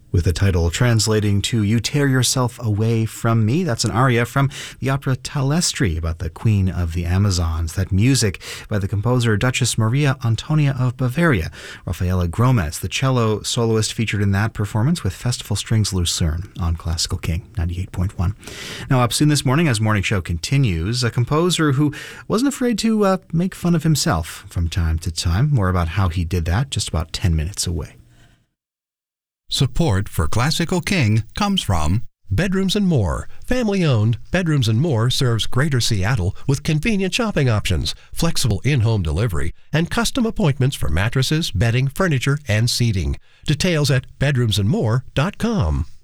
with the title translating to You Tear Yourself Away From Me. That's an aria from the opera Talestri about the Queen of the Amazons. That music by the composer Duchess Maria Antonia of Bavaria. Rafaela Gromes, the cello soloist, featured in that performance with Festival Strings Lucerne on Classical King 98.1. Now, up soon this morning, as Morning Show continues, a composer who wasn't afraid to make fun of himself from time to time. More about how he did that just about 10 minutes away. Support for Classical King comes from Bedrooms and More. Family-owned, Bedrooms and More serves Greater Seattle with convenient shopping options, flexible in-home delivery, and custom appointments for mattresses, bedding, furniture, and seating. Details at bedroomsandmore.com.